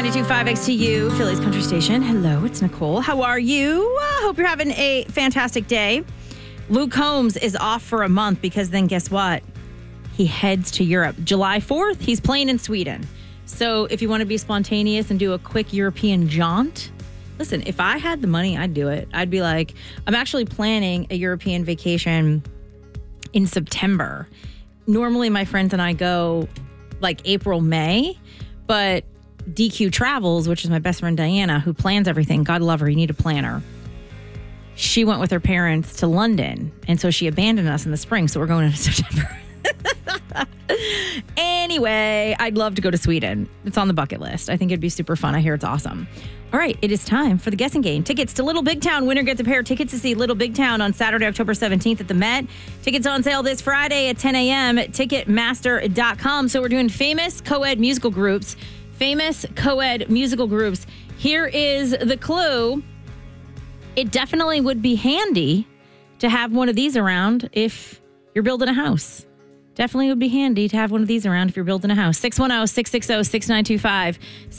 92.5 XTU, Philly's country station. Hello, it's Nicole. How are you? Hope you're having a fantastic day. Luke Combs is off for a month because then guess what? He heads to Europe. July 4th, he's playing in Sweden. So if you want to be spontaneous and do a quick European jaunt, listen, if I had the money, I'd do it. I'd be like, I'm actually planning a European vacation in September. Normally, my friends and I go like April, May, but DQ Travels, which is my best friend Diana, who plans everything. God love her. You need a planner. She went with her parents to London, and so she abandoned us in the spring, so we're going into September. Anyway, I'd love to go to Sweden. It's on the bucket list. I think it'd be super fun. I hear it's awesome. All right, it is time for the guessing game. Tickets to Little Big Town. Winner gets a pair of tickets to see Little Big Town on Saturday, October 17th at the Met. Tickets on sale this Friday at 10 a.m. at Ticketmaster.com. So we're doing famous co-ed musical groups. Famous co-ed musical groups. Here is the clue. It definitely would be handy to have one of these around if you're building a house. Definitely would be handy to have one of these around if you're building a house. 610-660-6925.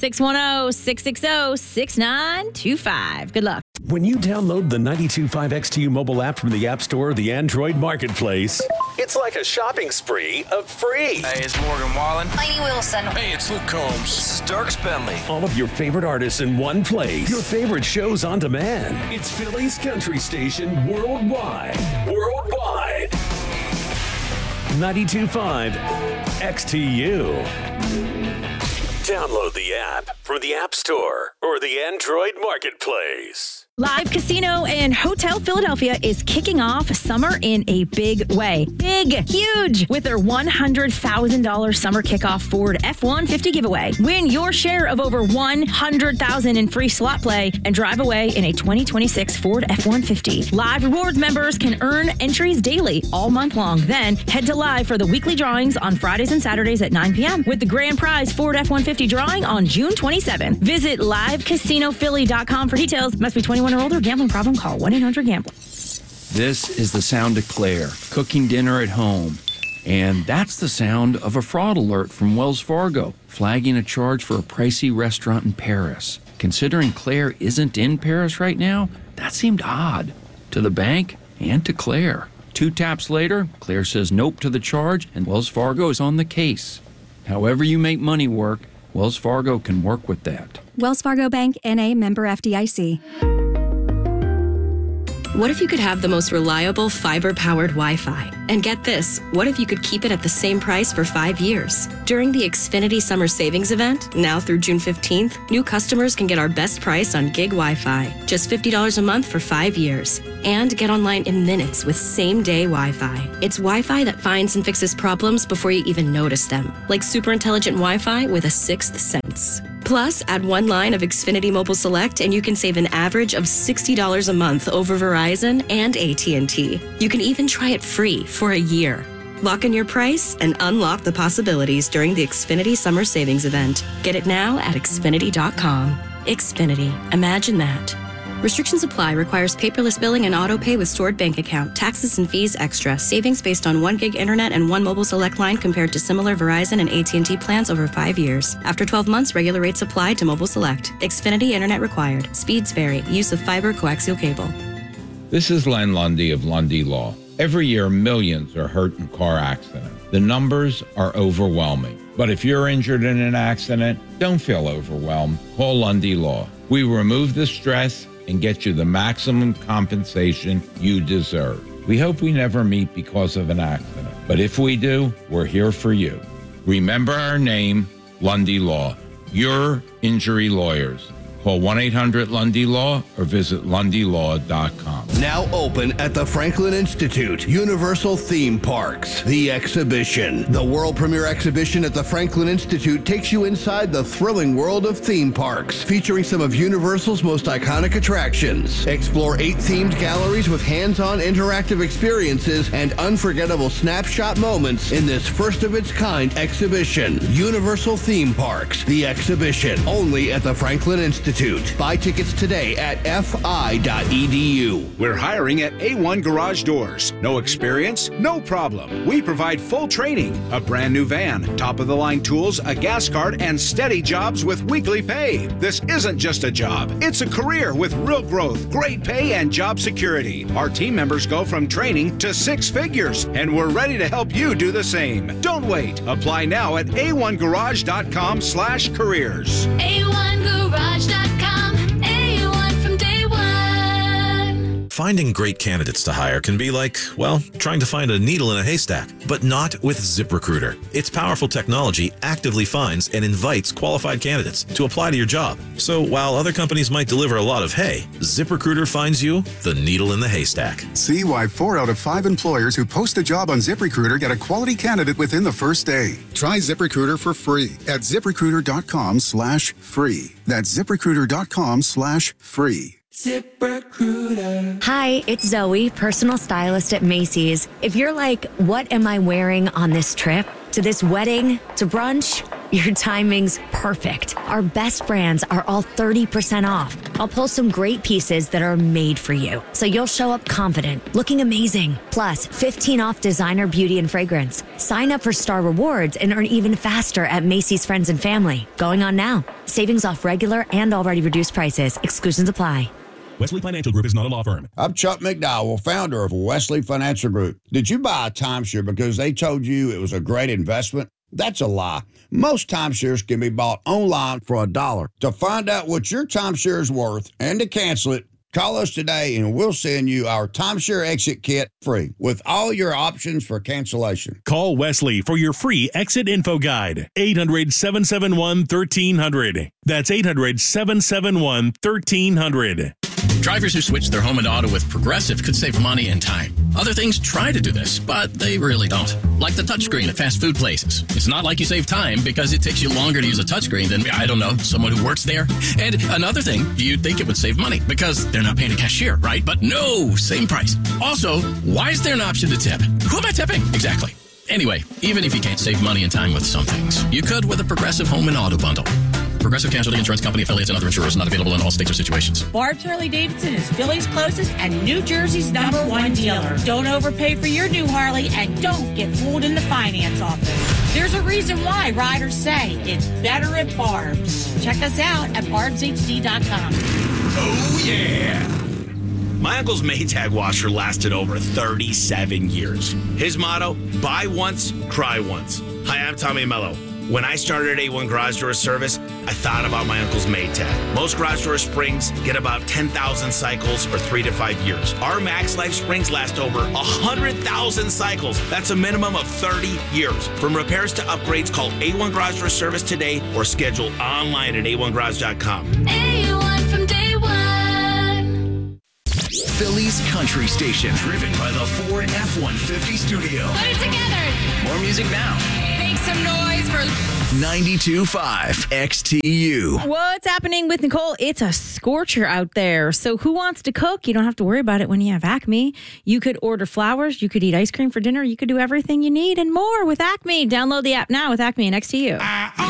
610-660-6925. Good luck. When you download the 92.5 XTU mobile app from the App Store or the Android Marketplace, it's like a shopping spree of free. Hey, it's Morgan Wallen. Lainey Wilson. Hey, it's Luke Combs. This is Dirk Bentley. All of your favorite artists in one place. Your favorite shows on demand. It's Philly's country station worldwide. Worldwide. 92.5 XTU. Download the app from the App Store or the Android Marketplace. Live Casino and Hotel Philadelphia is kicking off summer in a big way. Big, huge, with their $100,000 summer kickoff Ford F-150 giveaway. Win your share of over $100,000 in free slot play and drive away in a 2026 Ford F-150. Live Rewards members can earn entries daily all month long. Then head to Live for the weekly drawings on Fridays and Saturdays at 9 p.m. with the grand prize Ford F-150 drawing on June 27th. Visit livecasinophilly.com for details. Must be 21 or older. Gambling problem? Call 1-800-GAMBLER. This is the sound of Claire cooking dinner at home. And that's the sound of a fraud alert from Wells Fargo, flagging a charge for a pricey restaurant in Paris. Considering Claire isn't in Paris right now, that seemed odd to the bank and to Claire. 2 taps later, Claire says nope to the charge, and Wells Fargo is on the case. However you make money work, Wells Fargo can work with that. Wells Fargo Bank, N.A., member FDIC. What if you could have the most reliable fiber-powered Wi-Fi? And get this, what if you could keep it at the same price for 5 years? During the Xfinity Summer Savings Event, now through June 15th, new customers can get our best price on gig Wi-Fi, just $50 a month for 5 years. And get online in minutes with same-day Wi-Fi. It's Wi-Fi that finds and fixes problems before you even notice them, like super intelligent Wi-Fi with a sixth sense. Plus, add 1 line of Xfinity Mobile Select and you can save an average of $60 a month over Verizon and AT&T. You can even try it free for a year. Lock in your price and unlock the possibilities during the Xfinity Summer Savings Event. Get it now at Xfinity.com. Xfinity. Imagine that. Restrictions apply. Requires paperless billing and auto pay with stored bank account. Taxes and fees extra. Savings based on 1 gig internet and 1 mobile select line compared to similar Verizon and AT&T plans over 5 years. After 12 months, regular rates apply to mobile select. Xfinity internet required. Speeds vary. Use of fiber coaxial cable. This is Len Lundy of Lundy Law. Every year, millions are hurt in car accidents. The numbers are overwhelming. But if you're injured in an accident, don't feel overwhelmed. Call Lundy Law. We remove the stress and get you the maximum compensation you deserve. We hope we never meet because of an accident, but if we do, we're here for you. Remember our name, Lundy Law. Your injury lawyers. Call 1-800-LUNDY-LAW or visit LundyLaw.com. Now open at the Franklin Institute, Universal Theme Parks, The Exhibition. The world premiere exhibition at the Franklin Institute takes you inside the thrilling world of theme parks, featuring some of Universal's most iconic attractions. Explore 8 themed galleries with hands-on interactive experiences and unforgettable snapshot moments in this first-of-its-kind exhibition. Universal Theme Parks, The Exhibition, only at the Franklin Institute. Institute. Buy tickets today at fi.edu. We're hiring at A1 Garage Doors. No experience? No problem. We provide full training, a brand new van, top-of-the-line tools, a gas card, and steady jobs with weekly pay. This isn't just a job. It's a career with real growth, great pay, and job security. Our team members go from training to 6 figures, and we're ready to help you do the same. Don't wait. Apply now at a1garage.com/careers. A1garage.com. A1 from day one. Finding great candidates to hire can be like, well, trying to find a needle in a haystack, but not with ZipRecruiter. Its powerful technology actively finds and invites qualified candidates to apply to your job. So while other companies might deliver a lot of hay, ZipRecruiter finds you the needle in the haystack. See why 4 out of 5 employers who post a job on ZipRecruiter get a quality candidate within the first day. Try ZipRecruiter for free at ZipRecruiter.com/free. That's ZipRecruiter.com/free. ZipRecruiter. Hi, it's Zoe, personal stylist at Macy's. If you're like, what am I wearing on this trip? To this wedding? To brunch? Your timing's perfect. Our best brands are all 30% off. I'll pull some great pieces that are made for you, so you'll show up confident, looking amazing. Plus, 15 off designer beauty and fragrance. Sign up for Star Rewards and earn even faster at Macy's Friends and Family. Going on now. Savings off regular and already reduced prices. Exclusions apply. Wesley Financial Group is not a law firm. I'm Chuck McDowell, founder of Wesley Financial Group. Did you buy a timeshare because they told you it was a great investment? That's a lie. Most timeshares can be bought online for $1. To find out what your timeshare is worth and to cancel it, call us today and we'll send you our timeshare exit kit free with all your options for cancellation. Call Wesley for your free exit info guide. 800-771-1300. That's 800-771-1300. Drivers who switch their home and auto with Progressive could save money and time. Other things try to do this, but they really don't. Like the touchscreen at fast food places. It's not like you save time because it takes you longer to use a touchscreen than, I don't know, someone who works there. And another thing, you'd think it would save money because they're not paying a cashier, right? But no, same price. Also, why is there an option to tip? Who am I tipping? Exactly. Anyway, even if you can't save money and time with some things, you could with a Progressive home and auto bundle. Progressive Casualty Insurance Company affiliates and other insurers not available in all states or situations. Barb's Harley-Davidson is Philly's closest and New Jersey's #1 dealer. Don't overpay for your new Harley and don't get fooled in the finance office. There's a reason why riders say it's better at Barb's. Check us out at barbshd.com. Oh, yeah. My uncle's Maytag washer lasted over 37 years. His motto, buy once, cry once. Hi, I'm Tommy Mello. When I started A1 Garage Door Service, I thought about my uncle's Maytag. Most garage door springs get about 10,000 cycles or 3 to 5 years. Our Max Life springs last over 100,000 cycles. That's a minimum of 30 years. From repairs to upgrades, call A1 Garage Door Service today or schedule online at a1garage.com. A1 from day one. Philly's Country Station, driven by the Ford F-150 Studio. Put it together. More music now. Make some noise for 92.5 XTU. What's happening with Nicole? It's a scorcher out there. So who wants to cook? You don't have to worry about it when you have Acme. You could order flowers. You could eat ice cream for dinner. You could do everything you need and more with Acme. Download the app now with Acme and XTU.